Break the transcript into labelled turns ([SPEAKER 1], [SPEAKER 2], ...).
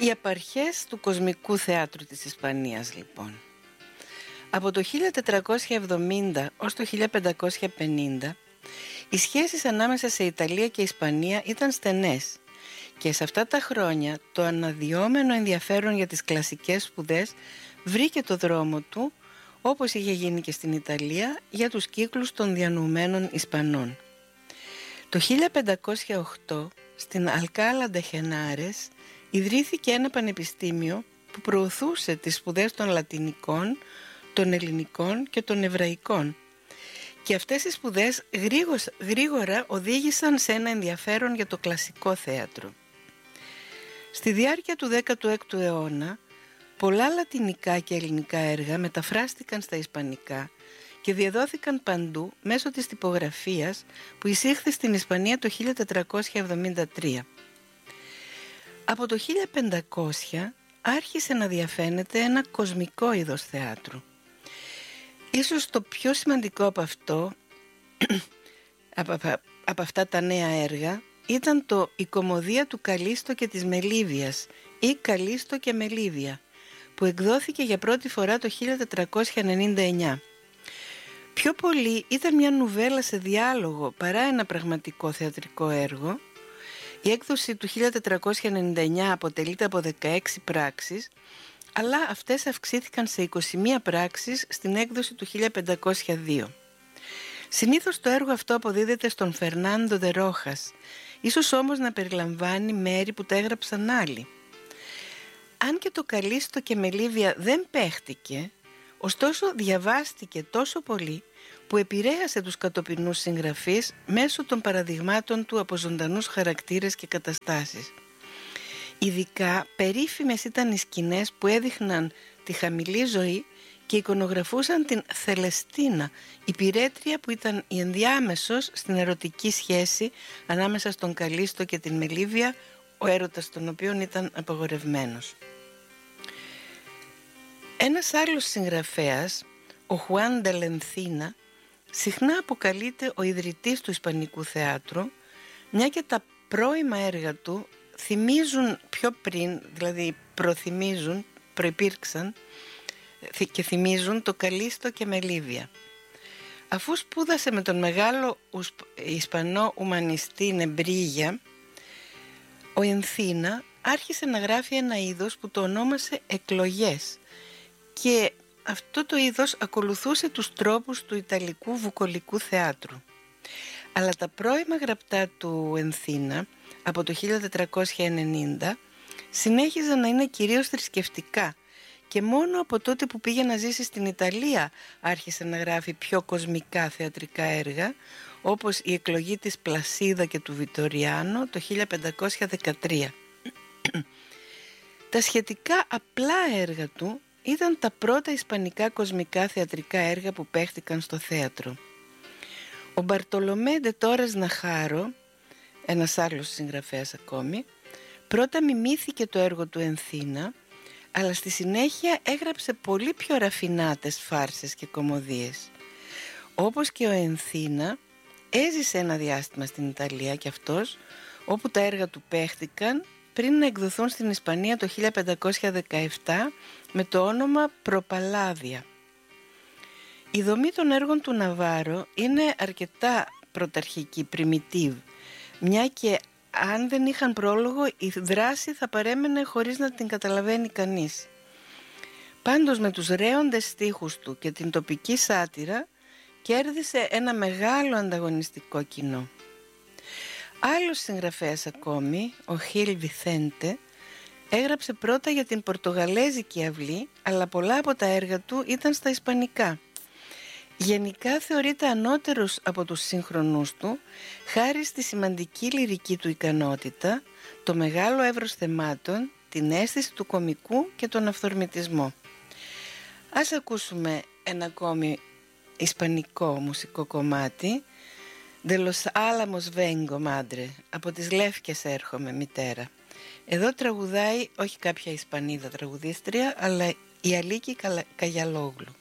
[SPEAKER 1] Οι απαρχές του κοσμικού θεάτρου της Ισπανίας, λοιπόν. Από το 1470 ως το 1550 οι σχέσεις ανάμεσα σε Ιταλία και Ισπανία ήταν στενές και σε αυτά τα χρόνια το αναδυόμενο ενδιαφέρον για τις κλασικές σπουδές βρήκε το δρόμο του, όπως είχε γίνει και στην Ιταλία, για τους κύκλους των διανοουμένων Ισπανών. Το 1508 στην Αλκάλα ντε Χενάρες ιδρύθηκε ένα πανεπιστήμιο που προωθούσε τις σπουδές των λατινικών, των ελληνικών και των εβραϊκών, και αυτές οι σπουδές γρήγορα οδήγησαν σε ένα ενδιαφέρον για το κλασικό θέατρο. Στη διάρκεια του 16ου αιώνα πολλά λατινικά και ελληνικά έργα μεταφράστηκαν στα ισπανικά και διαδόθηκαν παντού μέσω της τυπογραφίας που εισήχθη στην Ισπανία το 1473. Από το 1500 άρχισε να διαφαίνεται ένα κοσμικό είδος θεάτρου. Ίσως το πιο σημαντικό από αυτό, από αυτά τα νέα έργα, ήταν το «Η κωμωδία του Καλίστο και της Μελίβιας» ή «Καλίστο και Μελίβια», που εκδόθηκε για πρώτη φορά το 1499. Πιο πολύ ήταν μια νουβέλα σε διάλογο παρά ένα πραγματικό θεατρικό έργο. Η έκδοση του 1499 αποτελείται από 16 πράξεις, αλλά αυτές αυξήθηκαν σε 21 πράξεις στην έκδοση του 1502. Συνήθως το έργο αυτό αποδίδεται στον Φερνάντο ντε Ρόχας, ίσως όμως να περιλαμβάνει μέρη που τα έγραψαν άλλοι. Αν και το Καλίστο και Μελίβια δεν παίχτηκε, ωστόσο διαβάστηκε τόσο πολύ που επηρέασε τους κατοπινούς συγγραφείς μέσω των παραδειγμάτων του από ζωντανούς χαρακτήρες και καταστάσεις. Ειδικά περίφημες ήταν οι σκηνές που έδειχναν τη χαμηλή ζωή και εικονογραφούσαν την Θελεστίνα, η πυρέτρια που ήταν η ενδιάμεσος στην ερωτική σχέση ανάμεσα στον Καλίστο και την Μελίβια, ο έρωτας των οποίων ήταν απαγορευμένος. Ένας άλλος συγγραφέας, ο Χουάν ντε Λενθίνα, συχνά αποκαλείται ο ιδρυτής του ισπανικού θεάτρου, μια και τα πρώιμα έργα του θυμίζουν πιο πριν, δηλαδή προϋπήρξαν και θυμίζουν το Καλίστο και Μελίβια. Αφού σπούδασε με τον μεγάλο Ισπανό ουμανιστή Νεμπρίγια, ο Ενθίνα άρχισε να γράφει ένα είδος που το ονόμασε εκλογές, και αυτό το είδος ακολουθούσε τους τρόπους του ιταλικού βουκολικού θεάτρου. Αλλά τα πρώιμα γραπτά του Ενθίνα από το 1490 συνέχιζαν να είναι κυρίως θρησκευτικά και μόνο από τότε που πήγε να ζήσει στην Ιταλία άρχισε να γράφει πιο κοσμικά θεατρικά έργα, όπως η εκλογή της Πλασίδα και του Βιτοριάνο το 1513. Τα σχετικά απλά έργα του ήταν τα πρώτα ισπανικά κοσμικά θεατρικά έργα που παίχτηκαν στο θέατρο. Ο Μπαρτολομέ ντε Τόρες Ναχάρο, ένας άλλος συγγραφέας ακόμη, πρώτα μιμήθηκε το έργο του Ενθίνα, αλλά στη συνέχεια έγραψε πολύ πιο ραφινάτες φάρσες και κωμωδίες. Όπως και ο Ενθίνα, έζησε ένα διάστημα στην Ιταλία κι αυτός, όπου τα έργα του παίχτηκαν πριν να εκδοθούν στην Ισπανία το 1517 με το όνομα Προπαλάδια. Η δομή των έργων του Ναβάρο είναι αρκετά πρωταρχική, primitive, μια και αν δεν είχαν πρόλογο η δράση θα παρέμενε χωρίς να την καταλαβαίνει κανείς. Πάντως με τους ρέοντες στίχους του και την τοπική σάτυρα κέρδισε ένα μεγάλο ανταγωνιστικό κοινό. Άλλος συγγραφέας ακόμη, ο Χιλ Βιθέντε, έγραψε πρώτα για την πορτογαλέζικη αυλή, αλλά πολλά από τα έργα του ήταν στα ισπανικά. Γενικά θεωρείται ανώτερος από τους σύγχρονούς του, χάρη στη σημαντική λυρική του ικανότητα, το μεγάλο εύρος θεμάτων, την αίσθηση του κωμικού και τον αυθορμητισμό. Ας ακούσουμε ένα ακόμη ισπανικό μουσικό κομμάτι, «De los Álamos vengo, madre», από τις Λεύκες έρχομαι, μητέρα. Εδώ τραγουδάει όχι κάποια Ισπανίδα τραγουδίστρια, αλλά η Αλίκη Καγιαλόγλου.